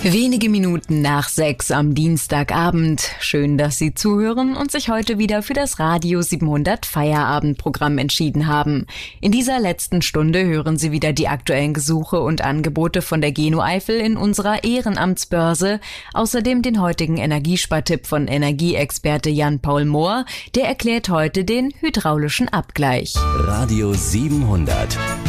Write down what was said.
Wenige Minuten nach 6 am Dienstagabend. Schön, dass Sie zuhören und sich heute wieder für das Radio 700 Feierabendprogramm entschieden haben. In dieser letzten Stunde hören Sie wieder die aktuellen Gesuche und Angebote von der Geno-Eifel in unserer Ehrenamtsbörse. Außerdem den heutigen Energiespartipp von Energieexperte Jan-Paul Mohr. Der erklärt heute den hydraulischen Abgleich. Radio 700.